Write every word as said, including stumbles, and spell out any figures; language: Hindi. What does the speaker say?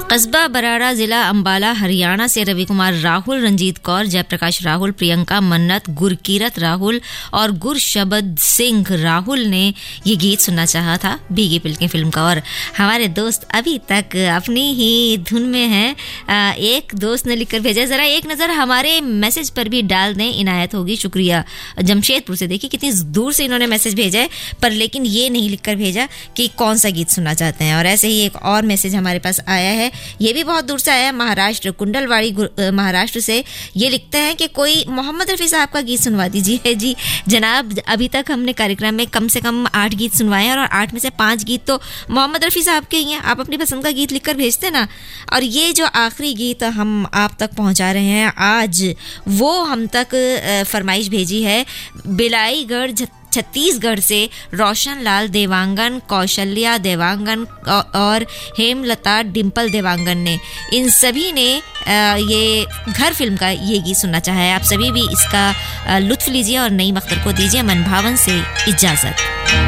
कस्बा बराड़ा, जिला अंबाला, हरियाणा से रवि कुमार राहुल, रंजीत कौर, जयप्रकाश राहुल, प्रियंका मन्नत, गुरकीरत राहुल और गुरशबद सिंह राहुल ने ये गीत सुनना चाहा था भीगी पिलकें फिल्म का। और हमारे दोस्त अभी तक अपनी ही धुन में हैं। एक दोस्त ने लिखकर भेजा, ज़रा एक नज़र हमारे मैसेज पर भी डाल दें, इनायत होगी, शुक्रिया। जमशेदपुर से, देखिए कितनी दूर से इन्होंने मैसेज भेजा है, पर लेकिन ये नहीं लिखकर भेजा कि कौन सा गीत सुनना चाहते हैं। और ऐसे ही एक और मैसेज हमारे पास आया है, ये भी बहुत दूर से आया है, महाराष्ट्र, कुंडलवाड़ी महाराष्ट्र से। ये लिखते हैं कि कोई मोहम्मद रफ़ी साहब का गीत सुनवा दीजिए। जी जनाब, अभी तक हमने कार्यक्रम में कम से कम आठ गीत सुनवाए हैं और आठ में से पांच गीत तो मोहम्मद रफ़ी साहब के ही हैं। आप अपनी पसंद का गीत लिखकर भेजते ना। और ये जो आखिरी गीत हम आप तक पहुंचा रहे हैं आज, वो हम तक फरमाइश भेजी है बिलाईगढ़ छत्तीसगढ़ से रोशन लाल देवांगन, कौशल्या देवांगन और हेमलता डिम्पल देवांगन ने। इन सभी ने ये घर फिल्म का ये गीत सुनना चाहा है। आप सभी भी इसका लुत्फ लीजिए और नईम अख्तर को दीजिए मनभावन से इजाज़त।